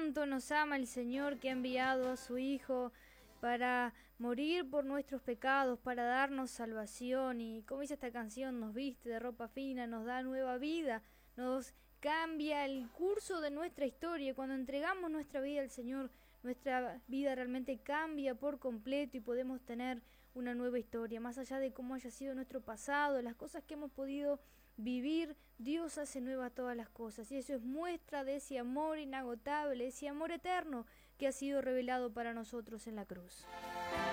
tanto nos ama el Señor, que ha enviado a su Hijo para morir por nuestros pecados, para darnos salvación. Y como dice esta canción, nos viste de ropa fina, nos da nueva vida, nos cambia el curso de nuestra historia. Cuando entregamos nuestra vida al Señor, nuestra vida realmente cambia por completo y podemos tener una nueva historia. Más allá de cómo haya sido nuestro pasado, las cosas que hemos podido vivir, Dios hace nuevas todas las cosas. Y eso es muestra de ese amor inagotable, ese amor eterno que ha sido revelado para nosotros en la cruz.